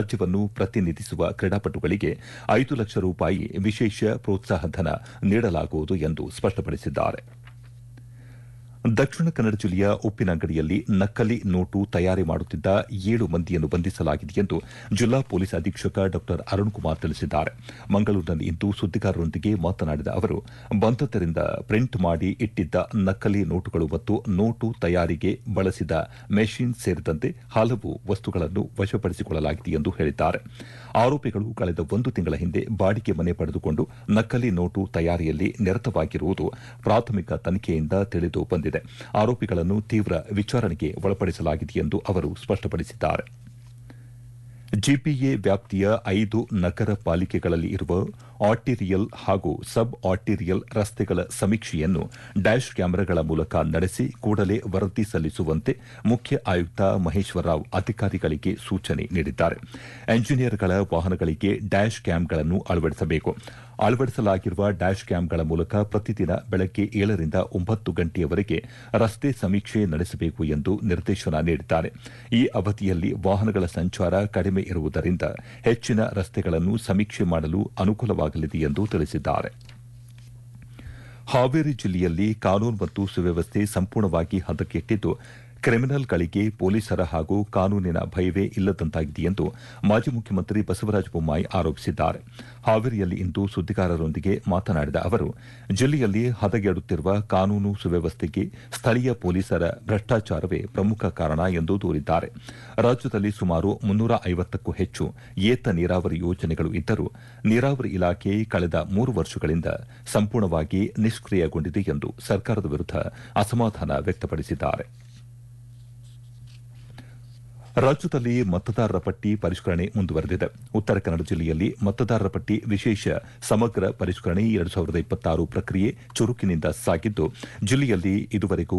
ರಾಜ್ಯವನ್ನು ಪ್ರತಿನಿಧಿಸುವ ಕ್ರೀಡಾಪಟುಗಳಿಗೆ 5 ಲಕ್ಷ ರೂಪಾಯಿ ವಿಶೇಷ ಪ್ರೋತ್ಸಾಹಧನ ನೀಡಲಾಗುವುದು ಎಂದು ಸ್ಪಷ್ಟಪಡಿಸಿದ್ದಾರೆ. ದಕ್ಷಿಣ ಕನ್ನಡ ಜಿಲ್ಲೆಯ ಉಪ್ಪಿನಂಗಡಿಯಲ್ಲಿ ನಕಲಿ ನೋಟು ತಯಾರಿ ಮಾಡುತ್ತಿದ್ದ 7 ಮಂದಿಯನ್ನು ಬಂಧಿಸಲಾಗಿದೆ ಎಂದು ಜಿಲ್ಲಾ ಪೊಲೀಸ್ ಅಧೀಕ್ಷಕ ಡಾ ಅರುಣ್ಕುಮಾರ್ ತಿಳಿಸಿದ್ದಾರೆ. ಮಂಗಳೂರಿನಲ್ಲಿಂದು ಸುದ್ದಿಗಾರರೊಂದಿಗೆ ಮಾತನಾಡಿದ ಅವರು, ಬಂಧಿತರಿಂದ ಪ್ರಿಂಟ್ ಮಾಡಿ ಇಟ್ಟಿದ್ದ ನಕಲಿ ನೋಟುಗಳು ಮತ್ತು ನೋಟು ತಯಾರಿಗೆ ಬಳಸಿದ ಮೆಷಿನ್ ಸೇರಿದಂತೆ ಹಲವು ವಸ್ತುಗಳನ್ನು ವಶಪಡಿಸಿಕೊಳ್ಳಲಾಗಿದೆ ಎಂದು ಹೇಳಿದ್ದಾರೆ. ಆರೋಪಿಗಳು ಕಳೆದ 1 ತಿಂಗಳ ಹಿಂದೆ ಬಾಡಿಗೆ ಮನೆ ಪಡೆದುಕೊಂಡು ನಕಲಿ ನೋಟು ತಯಾರಿಯಲ್ಲಿ ನಿರತವಾಗಿರುವುದು ಪ್ರಾಥಮಿಕ ತನಿಖೆಯಿಂದ ತಿಳಿದು ಬಂದಿದೆ. ಆರೋಪಿಗಳನ್ನು ತೀವ್ರ ವಿಚಾರಣೆಗೆ ಒಳಪಡಿಸಲಾಗಿದೆ ಎಂದು ಅವರು ಸ್ಪಷ್ಟಪಡಿಸಿದ್ದಾರೆ. ಜಿಪಿಎ ವ್ಯಾಪ್ತಿಯ 5 ನಗರ ಪಾಲಿಕೆಗಳಲ್ಲಿ ಇರುವ ಆರ್ಟಿರಿಯಲ್ ಹಾಗೂ ಸಬ್ ಆರ್ಟಿರಿಯಲ್ ರಸ್ತೆಗಳ ಸಮೀಕ್ಷೆಯನ್ನು ಡ್ಯಾಶ್ ಕ್ಯಾಮೆರಾಗಳ ಮೂಲಕ ನಡೆಸಿ ಕೂಡಲೇ ವರದಿ ಸಲ್ಲಿಸುವಂತೆ ಮುಖ್ಯ ಆಯುಕ್ತ ಮಹೇಶ್ವರ ರಾವ್ ಅಧಿಕಾರಿಗಳಿಗೆ ಸೂಚನೆ ನೀಡಿದ್ದಾರೆ. ಎಂಜಿನಿಯರ್ಗಳ ವಾಹನಗಳಿಗೆ ಡ್ಯಾಶ್ ಕ್ಯಾಮ್ಗಳನ್ನು ಅಳವಡಿಸಬೇಕು. ಅಳವಡಿಸಲಾಗಿರುವ ಡ್ಯಾಶ್ ಕ್ಯಾಮ್ಗಳ ಮೂಲಕ ಪ್ರತಿದಿನ ಬೆಳಗ್ಗೆ 7 ರಿಂದ 9 ಗಂಟೆಯವರೆಗೆ ರಸ್ತೆ ಸಮೀಕ್ಷೆ ನಡೆಸಬೇಕು ಎಂದು ನಿರ್ದೇಶನ ನೀಡಿದ್ದಾರೆ. ಈ ಅವಧಿಯಲ್ಲಿ ವಾಹನಗಳ ಸಂಚಾರ ಕಡಿಮೆ ಇರುವುದರಿಂದ ಹೆಚ್ಚಿನ ರಸ್ತೆಗಳನ್ನು ಸಮೀಕ್ಷೆ ಮಾಡಲು ಅನುಕೂಲವಾಗಲಿದೆ ಎಂದು ತಿಳಿಸಿದ್ದಾರೆ. ಹಾವೇರಿ ಜಿಲ್ಲೆಯಲ್ಲಿ ಕಾನೂನು ಮತ್ತು ಸುವ್ಯವಸ್ಥೆ ಸಂಪೂರ್ಣವಾಗಿ ಹದಗೆಟ್ಟಿದ್ದು, ಕ್ರಿಮಿನಲ್ಗಳಿಗೆ ಪೊಲೀಸರ ಹಾಗೂ ಕಾನೂನಿನ ಭಯವೇ ಇಲ್ಲದಂತಾಗಿದೆ ಎಂದು ಮಾಜಿ ಮುಖ್ಯಮಂತ್ರಿ ಬಸವರಾಜ ಬೊಮ್ಮಾಯಿ ಆರೋಪಿಸಿದ್ದಾರೆ. ಹಾವೇರಿಯಲ್ಲಿಂದು ಸುದ್ದಿಗಾರರೊಂದಿಗೆ ಮಾತನಾಡಿದ ಅವರು, ಜಿಲ್ಲೆಯಲ್ಲಿ ಹದಗೆಡುತ್ತಿರುವ ಕಾನೂನು ಸುವ್ಯವಸ್ಥೆಗೆ ಸ್ಥಳೀಯ ಪೊಲೀಸರ ಭ್ರಷ್ಟಾಚಾರವೇ ಪ್ರಮುಖ ಕಾರಣ ಎಂದು ದೂರಿದ್ದಾರೆ. ರಾಜ್ಯದಲ್ಲಿ ಸುಮಾರು 350ಕ್ಕೂ ಹೆಚ್ಚು ಏತ ನೀರಾವರಿ ಯೋಜನೆಗಳು ಇದ್ದರೂ ನೀರಾವರಿ ಇಲಾಖೆ ಕಳೆದ 3 ವರ್ಷಗಳಿಂದ ಸಂಪೂರ್ಣವಾಗಿ ನಿಷ್ಕ್ರಿಯಗೊಂಡಿದೆ ಎಂದು ಸರ್ಕಾರದ ವಿರುದ್ಧ ಅಸಮಾಧಾನ ವ್ಯಕ್ತಪಡಿಸಿದ್ದಾರೆ. ರಾಜ್ಯದಲ್ಲಿ ಮತದಾರರ ಪಟ್ಟಿ ಪರಿಷ್ಕರಣೆ ಮುಂದುವರೆದಿದೆ. ಉತ್ತರ ಕನ್ನಡ ಜಿಲ್ಲೆಯಲ್ಲಿ ಮತದಾರರ ಪಟ್ಟಿ ವಿಶೇಷ ಸಮಗ್ರ ಪರಿಷ್ಕರಣೆ 2026 ಪ್ರಕ್ರಿಯೆ ಚುರುಕಿನಿಂದ ಸಾಗಿದ್ದು, ಜಿಲ್ಲೆಯಲ್ಲಿ ಇದುವರೆಗೂ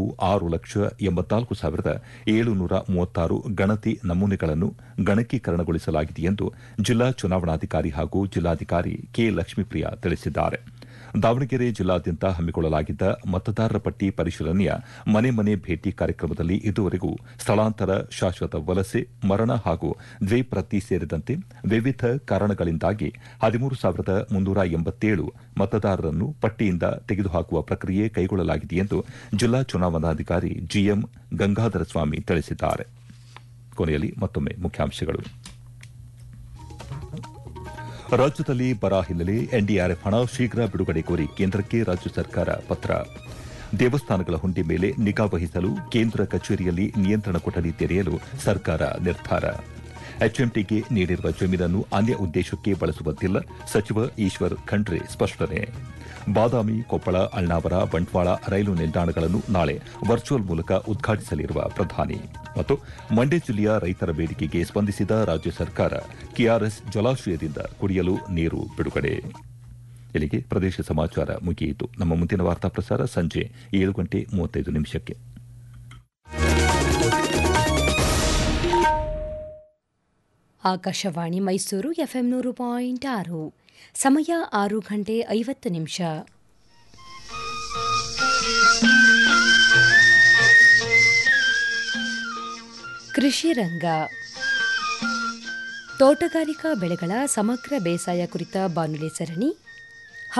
6,84,736 ಗಣತಿ ನಮೂನೆಗಳನ್ನು ಗಣಕೀಕರಣಗೊಳಿಸಲಾಗಿದೆ ಎಂದು ಜಿಲ್ಲಾ ಚುನಾವಣಾಧಿಕಾರಿ ಹಾಗೂ ಜಿಲ್ಲಾಧಿಕಾರಿ ಕೆ. ಲಕ್ಷ್ಮೀಪ್ರಿಯಾ ತಿಳಿಸಿದ್ದಾರೆ. ದಾವಣಗೆರೆ ಜಿಲ್ಲಾದ್ಯಂತ ಹಮ್ಮಿಕೊಳ್ಳಲಾಗಿದ್ದ ಮತದಾರರ ಪಟ್ಟಿ ಪರಿಶೀಲನೆಯ ಮನೆ ಮನೆ ಭೇಟಿ ಕಾರ್ಯಕ್ರಮದಲ್ಲಿ ಇದುವರೆಗೂ ಸ್ಥಳಾಂತರ, ಶಾಶ್ವತ ವಲಸೆ, ಮರಣ ಹಾಗೂ ದ್ವಿಪ್ರತಿ ಸೇರಿದಂತೆ ವಿವಿಧ ಕಾರಣಗಳಿಂದಾಗಿ 13,387 ಮತದಾರರನ್ನು ಪಟ್ಟಿಯಿಂದ ತೆಗೆದುಹಾಕುವ ಪ್ರಕ್ರಿಯೆ ಕೈಗೊಳ್ಳಲಾಗಿದೆ ಎಂದು ಜಿಲ್ಲಾ ಚುನಾವಣಾಧಿಕಾರಿ ಜಿಎಂ ಗಂಗಾಧರ ಸ್ವಾಮಿ ತಿಳಿಸಿದ್ದಾರೆ. ಕೊನೆಯಲ್ಲಿ ಮತ್ತೊಮ್ಮೆ ಮುಖ್ಯಾಂಶಗಳು. ರಾಜ್ಯದಲ್ಲಿ ಬರ ಹಿನ್ನೆಲೆ ಎನ್ಡಿಆರ್ಎಫ್ ಹಣ ಶೀಘ್ರ ಬಿಡುಗಡೆ ಕೋರಿ ಕೇಂದ್ರಕ್ಕೆ ರಾಜ್ಯ ಸರ್ಕಾರ ಪತ್ರ. ದೇವಸ್ಥಾನಗಳ ಹುಂಡಿ ಮೇಲೆ ನಿಗಾ ವಹಿಸಲು ಕೇಂದ್ರ ಕಚೇರಿಯಲ್ಲಿ ನಿಯಂತ್ರಣ ಕೊಠಡಿ ತೆರೆಯಲು ಸರ್ಕಾರ ನಿರ್ಧಾರ. ಎಚ್ಎಂಟಿಗೆ ನೀಡಿರುವ ಜಮೀನನ್ನು ಅನ್ಯ ಉದ್ದೇಶಕ್ಕೆ ಬಳಸುವಂತಿಲ್ಲ, ಸಚಿವ ಈಶ್ವರ್ ಖಂಡ್ರೆ ಸ್ಪಷ್ಟನೆ. ಬಾದಾಮಿ, ಕೊಪ್ಪಳ, ಅಳ್ನಾವರ, ಬಂಟ್ವಾಳ ರೈಲು ನಿಲ್ದಾಣಗಳನ್ನು ನಾಳೆ ವರ್ಚುವಲ್ ಮೂಲಕ ಉದ್ಘಾಟಿಸಲಿರುವ ಪ್ರಧಾನಿ. ಮತ್ತು ಮಂಡ್ಯ ಜಿಲ್ಲೆಯ ರೈತರ ಬೇಡಿಕೆಗೆ ಸ್ಪಂದಿಸಿದ ರಾಜ್ಯ ಸರ್ಕಾರ, ಕೆಆರ್ಎಸ್ ಜಲಾಶಯದಿಂದ ಕುಡಿಯಲು ನೀರು ಬಿಡುಗಡೆ. ಇಲ್ಲಿಗೆ ಪ್ರದೇಶ ಸಮಾಚಾರ ಮುಗಿಯಿತು. ನಮ್ಮ ಮುಂದಿನ ವಾರ್ತಾ ಪ್ರಸಾರ ಸಂಜೆ 7:35. ಆಕಾಶವಾಣಿ ಮೈಸೂರು ಎಫ್ಎಂ 100.6. ಸಮಯ 6:50. ಕೃಷಿ ರಂಗ. ತೋಟಗಾರಿಕಾ ಬೆಳೆಗಳ ಸಮಗ್ರ ಬೇಸಾಯ ಕುರಿತ ಬಾನುಲಿ ಸರಣಿ